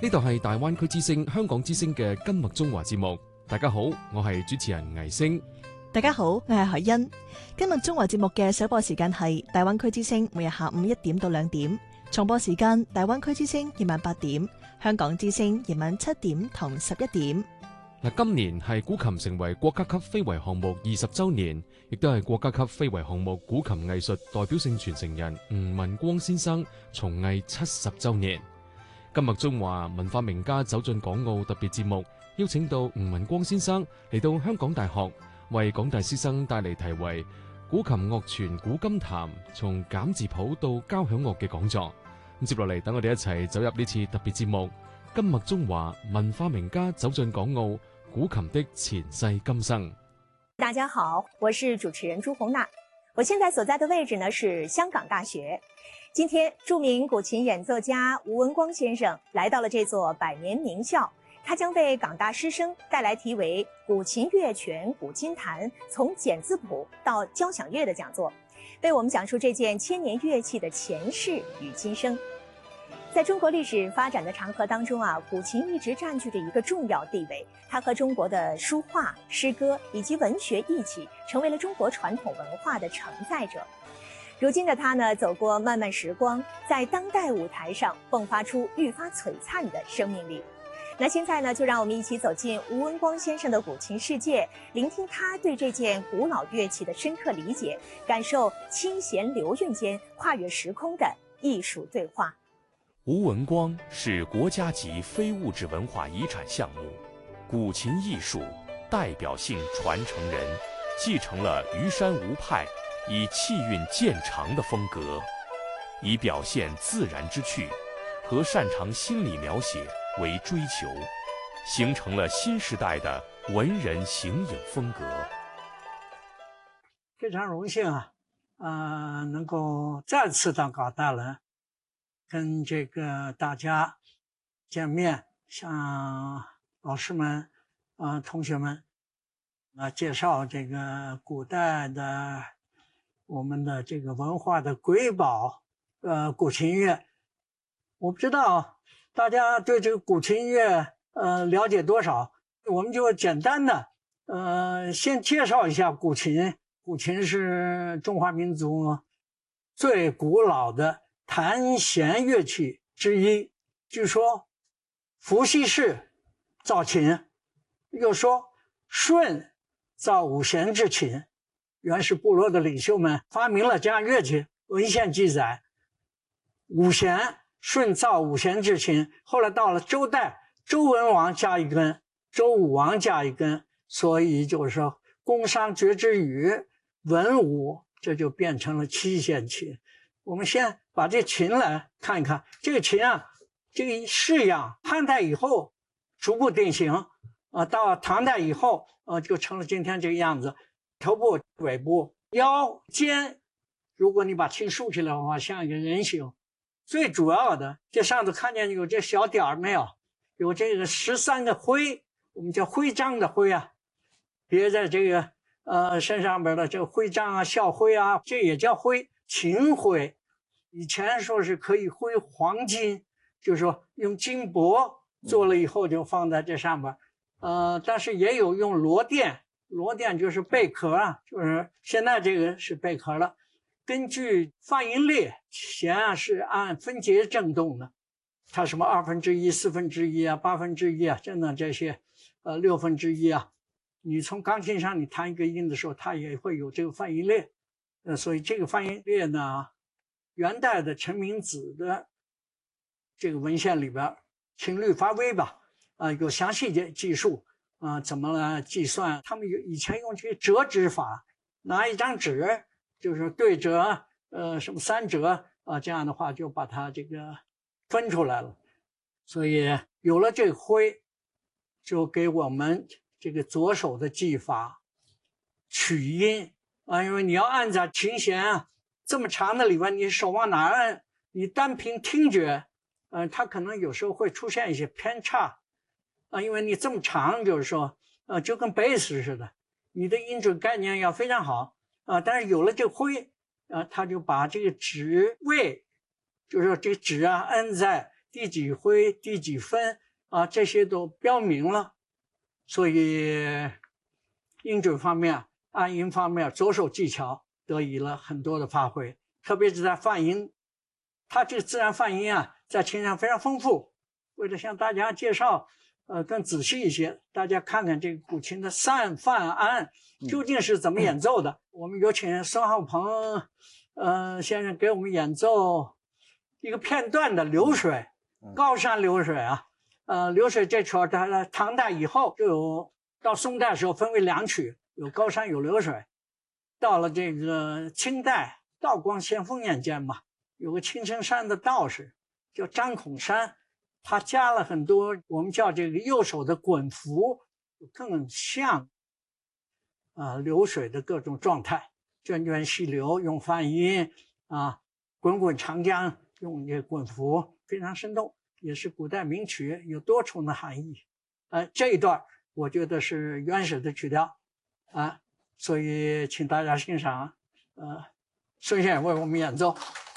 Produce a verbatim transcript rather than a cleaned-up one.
呢度係大灣區之聲香港之聲嘅今麥中華節目。大家好，我係主持人倪星。 大家好，我係海欣。今日中華節目嘅首播時間係大灣區之聲，每日下午一點到兩點；重播時間大灣區之聲夜晚八點，香港之聲夜晚七點同十一點。 嗱，今年係古琴成為國家級非遺項目二十周年，亦都係國家級非遺項目古琴藝術代表性傳承人吳文光先生從藝七十周年。今麥中華文化名家走進港澳特別節目，邀請到吳文光先生嚟到香港大學，為廣大師生帶嚟題為《古琴樂傳古今談：從減字譜到交響樂》嘅講座。咁接落嚟，等我哋一齊走入呢次特別節目。今麥中華文化名家走進港澳，古琴的前世今生。 大家好，我是主持人朱紅娜。我現在所在的位置呢是香港大學。今天，著名古琴演奏家吳文光先生來到了這座百年名校，他將為港大師生帶來題為《古琴樂傳古今談：從簡字譜到交響樂》的講座，為我們講述這件千年樂器的前世與今生。在中國歷史發展的長河當中啊，古琴一直佔據着一個重要地位。它和中國的書畫、詩歌以及文學一起，成為了中國傳統文化的承載者。如今的它呢，走過漫漫時光，在當代舞台上迸發出愈發璀璨的生命力。那現在呢，就讓我們一起走進吳文光先生的古琴世界，聆聽他對這件古老樂器的深刻理解，感受清閒流韻間跨越時空的藝術對話。 吳文光是國家級非物質文化遺產項目，古琴藝術代表性傳承人，繼承了虞山吳派以氣韻漸長的風格，以表現自然之趣和擅長心理描寫為追求，形成了新時代的文人形影風格。 非常榮幸啊，啊、呃，能夠再次到港大來跟這個大家見面，向老師們、啊、呃、同學們啊介紹這個古代的我們的這個文化的瑰寶，呃，古琴樂。我不知道大家對這個古琴樂呃了解多少，我們就簡單的呃先介紹一下古琴。古琴是中華民族最古老的彈弦樂器之一。據說伏羲氏造琴，又說舜造五弦之琴，原始部落的領袖們發明了這樣樂器。文獻記載，五弦，舜造五弦之琴，後來到了周代，周文王加一根，周武王加一根，所以就是說宮商角徵羽文武，這就變成了七弦琴。我們先把這琴來看一看，這個琴啊，這個式樣，漢代以後逐步定型，啊，到唐代以後，啊，就成了今天這個樣子。頭部、尾部、腰、肩，如果你把琴豎起來的話，像一個人形。最主要的，這上頭看見有這小點兒沒有？有這個十三個徽，我們叫徽章的徽啊，別在這個呃身上邊的這個徽章啊、校徽啊，這也叫徽。琴徽以前說是可以徽黃金，就是說用金箔做了以後就放在這上面，呃，但是也有用螺鈿，螺鈿就是貝殼啊，就是現在這個是貝殼了。根據泛音列，弦啊是按分節振動的，它什麼二分之一、四分之一啊、八分之一啊，真的這些，呃，六分之一啊，你從鋼琴上你彈一個音的時候，它也會有這個泛音列。呃，所以這個泛音列呢，元代的陳明子的這個文獻裡邊，琴律發微吧，啊、呃，有詳細的記述啊、呃，怎麼來計算？他們有以前用這個折紙法，拿一張紙，就是對折，呃，什麼三折啊、呃，這樣的話就把它這個分出來了。所以有了這個徽，就給我們這個左手的技法取音。啊，因為你要按在琴弦啊這麼長的裡邊，你手往哪按？你單憑聽覺，嗯、呃，它可能有時候會出現一些偏差啊，因為你這麼長，就是說，呃，就跟貝斯似的，你的音準概念要非常好啊。但是有了這個徽，啊，他就把這個指位，就是說這個指啊按在第几回、第几分啊，这些都标明了。所以音准方面、按音方面，左手技巧得以了很多的发挥，特别是在泛音，它这个自然泛音啊，在琴上非常丰富。为了向大家介绍，呃，更仔细一些，大家看看这个古琴的散、泛、安究竟是怎么演奏的。嗯、我们有请孙浩鹏，呃，先生给我们演奏一个片段的流水，高山流水啊。呃，流水这曲儿，它唐代以后就有，到宋代的时候分为两曲，有高山有流水。到了这个清代道光咸丰年间嘛，有个青城山的道士叫张孔山，他加了很多我们叫这个右手的滚符，更像啊、呃、流水的各种状态，涓涓细流用泛音啊，滚滚长江用这个滚符，非常生动。也是古代名曲，有多重的含义。呃，这一段我觉得是原始的曲调啊，所以请大家欣赏。呃，孙先生为我们演奏。